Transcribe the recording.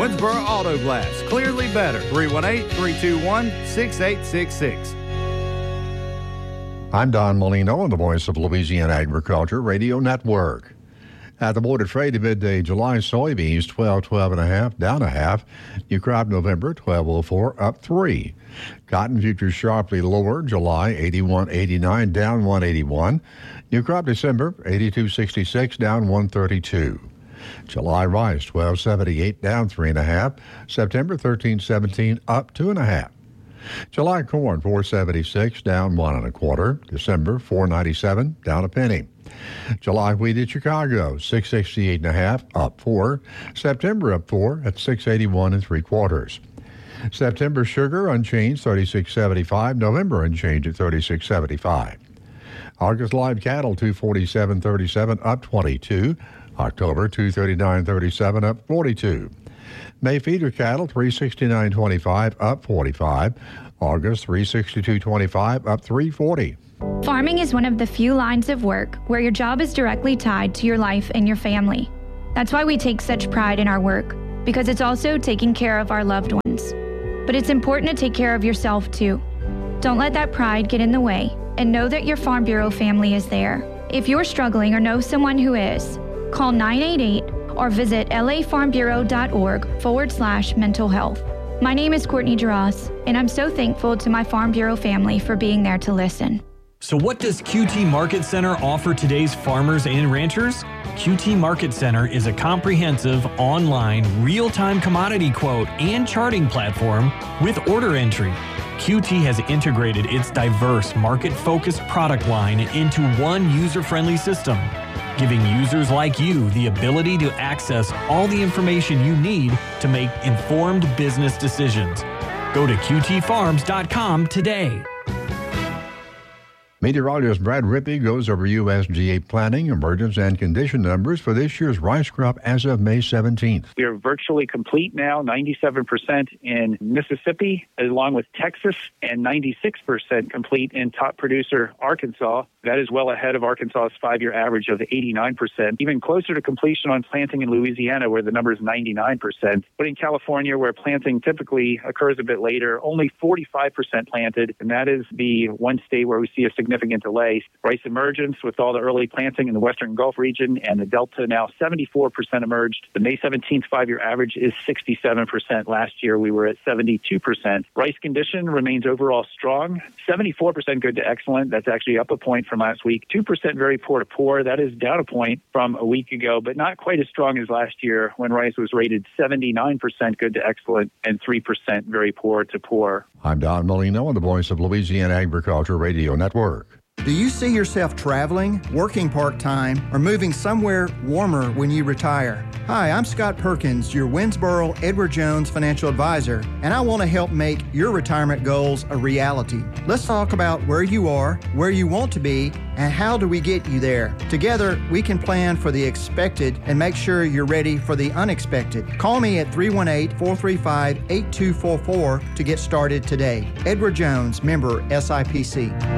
Winsboro Auto Glass, clearly better. 318-321-6866. I'm Don Molino on the Voice of Louisiana Agriculture Radio Network. At the Board of Trade, midday July soybeans 12.5, down a half. New crop November 12.04, up 3. Cotton futures sharply lower. July 81.89, down 181. New crop December 82.66, down 132. July rice 12.78, down 3.5. September 13.17, up 2.5. July corn 4.76, down 1.25. December 4.97, down a penny. July wheat at Chicago 6.68.5, up 4. September up 4 at 6.81 3/4. September sugar unchanged 36.75. November unchanged at 36.75. August live cattle 247.37, up 22. October 239.37, up 42. May feeder cattle 369.25, up 45. August 362.25, up 340. Farming is one of the few lines of work where your job is directly tied to your life and your family. That's why we take such pride in our work, because it's also taking care of our loved ones. But it's important to take care of yourself too. Don't let that pride get in the way, and know that your Farm Bureau family is there. If you're struggling or know someone who is, call 988 or visit lafarmbureau.org/mental health. My name is Courtney Duras, and I'm so thankful to my Farm Bureau family for being there to listen. So what does QT Market Center offer today's farmers and ranchers? QT Market Center is a comprehensive, online, real-time commodity quote and charting platform with order entry. QT has integrated its diverse, market-focused product line into one user-friendly system, giving users like you the ability to access all the information you need to make informed business decisions. Go to qtfarms.com today. Meteorologist Brad Rippey goes over USDA planting, emergence, and condition numbers for this year's rice crop as of May 17th. We are virtually complete now, 97% in Mississippi, along with Texas, and 96% complete in top producer Arkansas. That is well ahead of Arkansas's 5-year average of 89%, even closer to completion on planting in Louisiana, where the number is 99%. But in California, where planting typically occurs a bit later, only 45% planted, and that is the one state where we see a significant delay. Rice emergence with all the early planting in the Western Gulf region and the Delta now 74% emerged. The May 17th 5-year average is 67%. Last year we were at 72%. Rice condition remains overall strong. 74% good to excellent. That's actually up a point from last week. 2% very poor to poor. That is down a point from a week ago, but not quite as strong as last year when rice was rated 79% good to excellent and 3% very poor to poor. I'm Don Molino on the Voice of Louisiana Agriculture Radio Network. Do you see yourself traveling, working part-time, or moving somewhere warmer when you retire? Hi, I'm Scott Perkins, your Winsboro Edward Jones financial advisor, and I want to help make your retirement goals a reality. Let's talk about where you are, where you want to be, and how do we get you there. Together, we can plan for the expected and make sure you're ready for the unexpected. Call me at 318-435-8244 to get started today. Edward Jones, member SIPC.